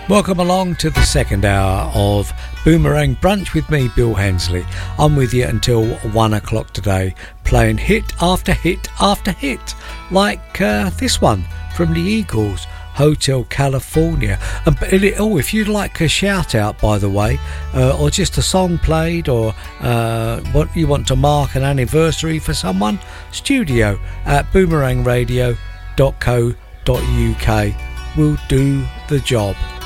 Welcome along to the second hour of Boomerang Brunch with me, Bill Hensley. I'm with you until 1 o'clock today, playing hit after hit after hit, like this one from the Eagles, Hotel California. If you'd like a shout out, by the way, or just a song played, or what you want to mark an anniversary for someone, studio at boomerangradio.co.uk will do the job.